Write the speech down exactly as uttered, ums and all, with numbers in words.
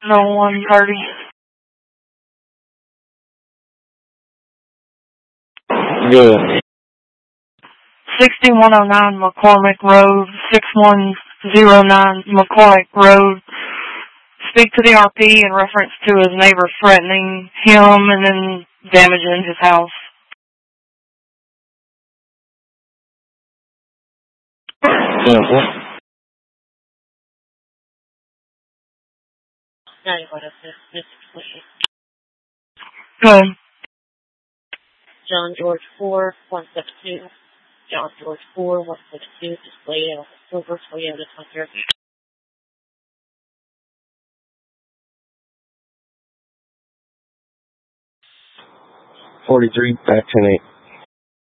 No one thirty. Good. sixty-one oh nine McCormick Road, six one zero nine McCormick Road. Speak to the R P in reference to his neighbor threatening him and then damaging his house. Simple. Good. John George four, one six two. John George four, one six two, displayed on the silver Toyota Tundra. forty-three, back ten eight.